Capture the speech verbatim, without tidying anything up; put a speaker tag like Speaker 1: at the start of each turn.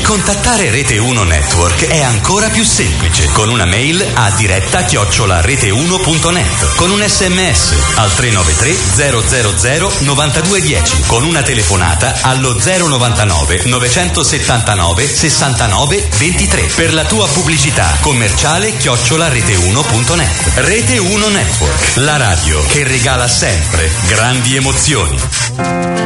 Speaker 1: Contattare Rete uno Network è ancora più semplice con una mail a diretta chiocciola rete uno punto net, con un sms al tre nove tre zero zero zero nove due uno zero, con una telefonata allo zero novantanove novecentosettantanove sessantanove ventitré per la tua pubblicità commerciale chiocciola rete uno punto net. Rete uno Network, la radio che regala sempre grandi emozioni.